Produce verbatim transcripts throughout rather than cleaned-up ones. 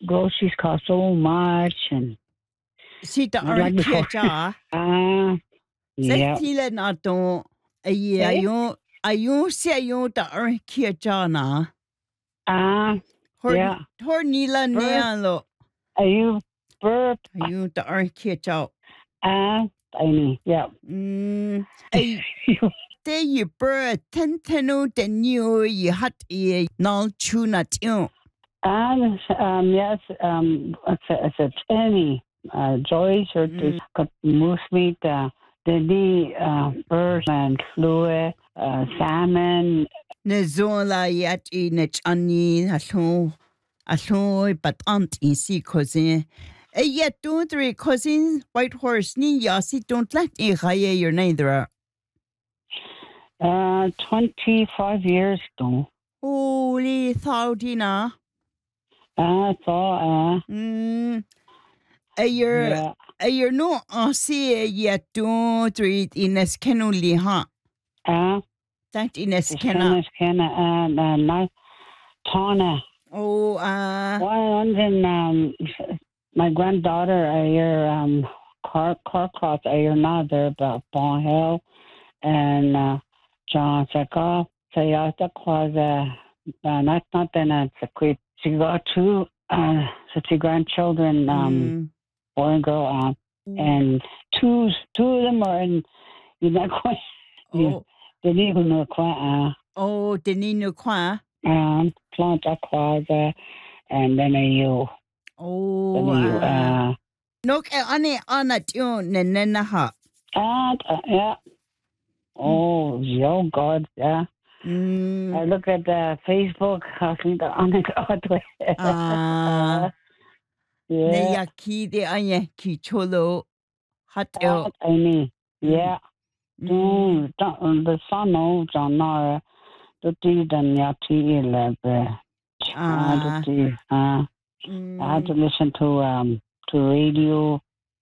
groceries cost so much, and See the not like before. archaea. Ah, yeah. Sextile na to a year Eh? you are you say you the archaea na. Ah, yeah. Hor nila Burp. nealo. Are you burp? Are you the archaea? Ah, tiny. Yeah. Mm, a day you bird ten tenu the new you had a null tuna tune. And um, yes, um, it's a, it's a penny. Uh, Joyce or Mm. this got moose meat, uh, the uh, bird and fluid, uh, salmon. Nezola yet in it ani alone alone but aunt in sea cousin. A yet don't three cousins white horse ni yasi don't let a higher your neither. Uh, twenty-five years ago. Holy thoudina. Uh, so, uh, Mm. A year yeah. a year no I see yet don't three in a scanuli huh. Uh, That in a it's kind scanner. of, kind of, uh, uh, not Tana. Oh, uh, One in, um, my granddaughter, I hear, um, car, car cross, I hear now there about Bon Hill, and, uh, John said, oh, so yeah, that was, uh, uh, not, not then, it's a quick, she got two, uh, so two grandchildren, um, mm. boy and girl, um, and two, two of them are in, you're not quite, Oh, they didn't even know quite, uh, oh, the Nino Qua. um, plant that was, uh, and then a you, Oh, then you, uh, uh, no, ane ana tune nena ha. and, uh, yeah. Oh, oh God, yeah. Mm. I look at uh, Facebook, I think on it. Ah, yeah. ne yaki de anye ki cholo hat yo. That, I mean, yeah. Mm. Mm. The sun knows on our, the tea, then yati, like, Ah, uh, mm. I had to listen to, um, to radio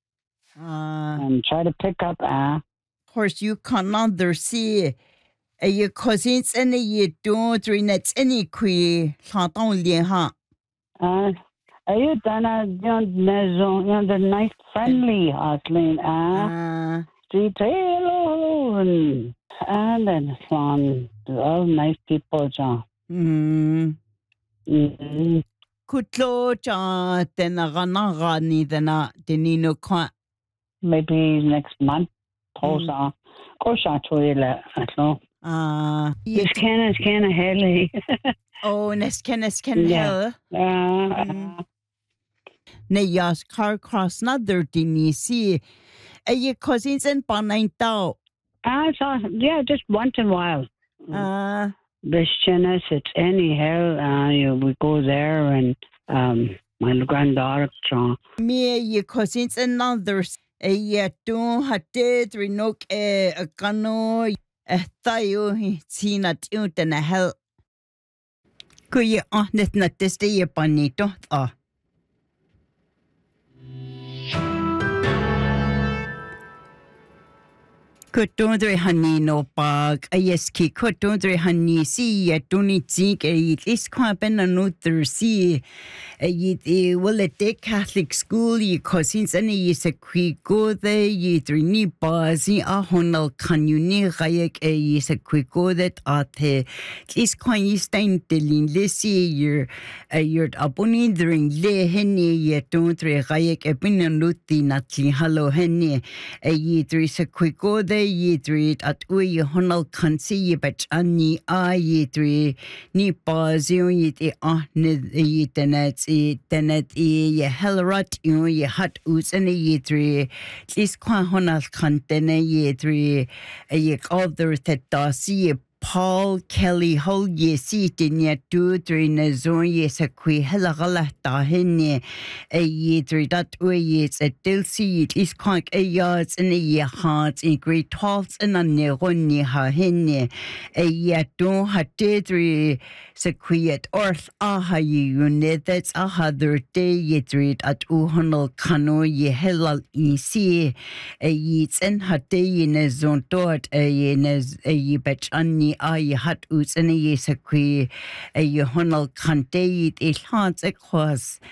Ah, and try to pick up, uh, of course you cannot see. A your cousins and a you don't three nets any queer. Can't only ha. uh, are you done a, you know, you know, the nice, friendly, Hustling, uh, Ah, street, hello, and, and then some, all nice people, John. mm. Mm-hmm. Kutlo cha tena gana gani tena tenino kwa. Maybe next month, post Mm. on. Of course, I told you that, I know. Ah, This can is kind of heavy. oh, nesken nesken Yeah. hell. Uh, Mm. Ne yas car cross na dirty see. A your cousins and panain tao. I saw, yeah, just once in a while. Ah, This Chinese, it's anyhow, uh, you, we go there and, um, my granddaughter, John. me your cousins and others. A yet don't have dead renok a cano. A tayo seen at you than a hell. Could you honest not this day upon it? Ah. Kutundre hani no bag ayeski kutundre hani si ya tuni zik e is kwapen another si e will it the Catholic school ye cousins and ye se qui go there ye trini bazi a honal kanuni gayek e ye se qui go that ate is kwan ye stein delin lisi year a year aboni during le henny ye tundre gayek e binanuti natli hello henny e ye three se qui go there ye three at we honal kansi ye bet ani a ye three ni bazi ye te ah ne ye tenet e tenet e ye helrat you ye hat us and ye three is kwa honal kantene ye three a ye other that dasi Paul Kelly Hol ye seat in ye two three na zone ye sa qui hella gala ta henne a ye three that way ye a del seat is quite a yards in a ye hearts in great twelves and a neroni ha henne a ye don't ha three sa quiet earth aha ye unit that's a other day ye three at uhonal cano ye hella in see a ye and ha day in a zone dot a ye a ye bet ani I had us in a yes a que a honal cante it is hands across